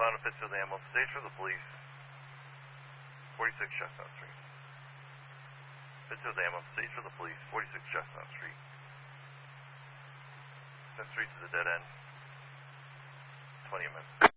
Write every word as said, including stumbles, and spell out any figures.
found in Pittsfield Ambulance. Stage for the police. forty-six Chestnut Street. Pittsfield Ambulance. Stage for the police. forty-six Chestnut Street. That street is a dead end. twenty minutes.